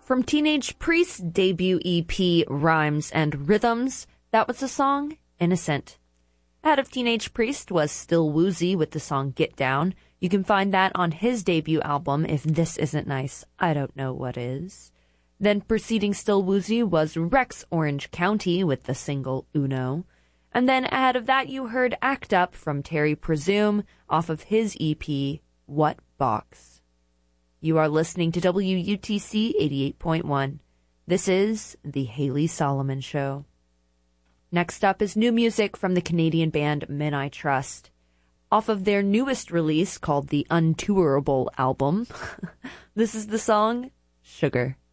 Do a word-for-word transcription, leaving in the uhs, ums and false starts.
From Teenage Priest's debut E P, Rhymes and Rhythms, that was the song Innocent. Ahead of Teenage Priest was Still Woozy with the song Get Down. You can find that on his debut album, If This Isn't Nice, I Don't Know What Is. Then preceding Still Woozy was Rex Orange County with the single Uno. And then ahead of that you heard Act Up from Terry Presume off of his E P, What Box. You are listening to W U T C eighty-eight point one. This is The Haley Solomon Show. Next up is new music from the Canadian band Men I Trust. Off of their newest release called the Untourable album, this is the song Sugar.